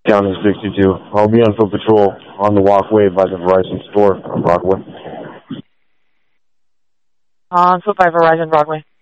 County 62. I'll be on foot patrol on the walkway by the Verizon store on Broadway. On foot by Verizon Broadway.